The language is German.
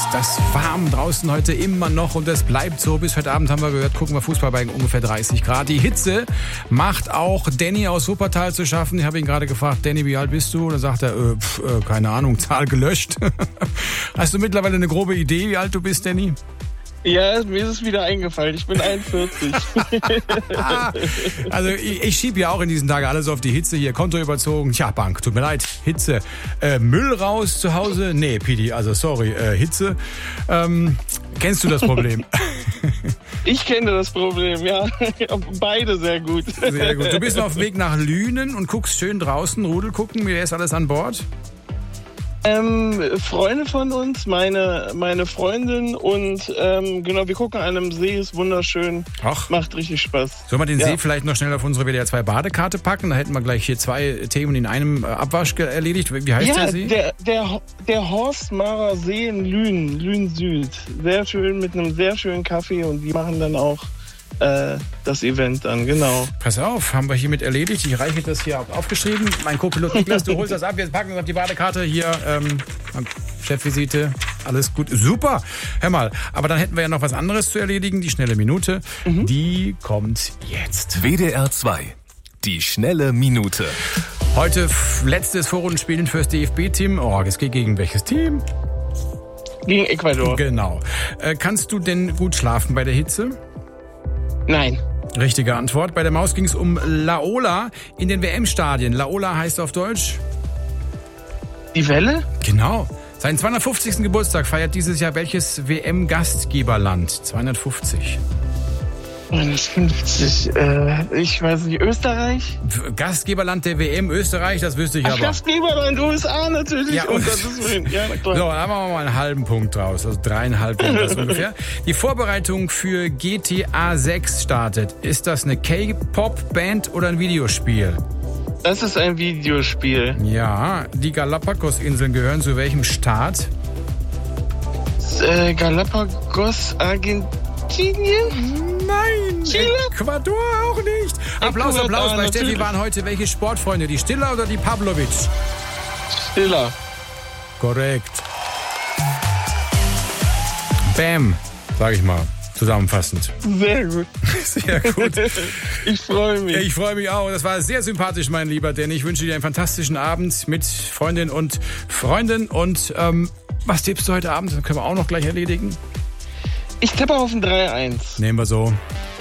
das warm draußen heute immer noch und es bleibt so. Bis heute Abend haben wir gehört, gucken wir Fußball bei ungefähr 30 Grad. Die Hitze macht auch Danny aus Wuppertal zu schaffen. Ich habe ihn gerade gefragt, Danny, wie alt bist du? Da sagt er, keine Ahnung, Zahl gelöscht. Hast du mittlerweile eine grobe Idee, wie alt du bist, Danny? Ja, mir ist es wieder eingefallen. Ich bin 41. Also ich schiebe ja auch in diesen Tagen alles auf die Hitze hier. Konto überzogen. Tja, Bank, tut mir leid. Hitze. Müll raus zu Hause? Nee, Pidi, also sorry. Hitze. Kennst du das Problem? Ich kenne das Problem, ja. Beide sehr gut. Sehr gut. Du bist auf dem Weg nach Lünen und guckst schön draußen, Rudel gucken. Wer ist alles an Bord? Freunde von uns, meine Freundin und genau, wir gucken an einem See, ist wunderschön. Ach. Macht richtig Spaß. Sollen wir den See vielleicht noch schnell auf unsere WDR 2 Badekarte packen? Da hätten wir gleich hier 2 Themen in einem Abwasch erledigt. Wie heißt der See? Der Horstmarer See in Lünen Süd. Sehr schön, mit einem sehr schönen Kaffee und die machen dann auch das Event dann, genau. Pass auf, haben wir hiermit erledigt. Ich reiche das hier aufgeschrieben. Mein Co-Pilot Niklas, du holst das ab. Wir packen das auf die Badekarte hier. Chefvisite, alles gut. Super. Hör mal, aber dann hätten wir ja noch was anderes zu erledigen. Die schnelle Minute, die kommt jetzt. WDR 2, die schnelle Minute. Heute letztes Vorrundenspiel fürs DFB-Team. Oh, es geht gegen welches Team? Gegen Ecuador. Genau. Kannst du denn gut schlafen bei der Hitze? Nein. Richtige Antwort. Bei der Maus ging es um Laola in den WM-Stadien. Laola heißt auf Deutsch? Die Welle? Genau. Seinen 250. Geburtstag feiert dieses Jahr welches WM-Gastgeberland? 250. 250, ich weiß nicht, Österreich? Gastgeberland der WM, Österreich, das wüsste ich aber. Gastgeberland, USA natürlich. Ja, und ja, na klar. So, da haben wir mal einen halben Punkt draus, also 3,5 Punkte ungefähr. Die Vorbereitung für GTA 6 startet. Ist das eine K-Pop-Band oder ein Videospiel? Das ist ein Videospiel. Ja, die Galapagos-Inseln gehören zu welchem Staat? Galapagos, Argentinien? Nein, Chile? Ecuador auch nicht. Applaus, Applaus. Bei Steffi waren heute welche Sportfreunde? Die Stiller oder die Pavlovic? Stiller. Korrekt. Bam, sag ich mal, zusammenfassend. Sehr gut. Sehr gut. Ich freue mich. Ich freue mich auch. Das war sehr sympathisch, mein Lieber, denn ich wünsche dir einen fantastischen Abend mit Freundin und Freundin. Und was tippst du heute Abend? Das können wir auch noch gleich erledigen. Ich tippe auf ein 3-1. Nehmen wir so.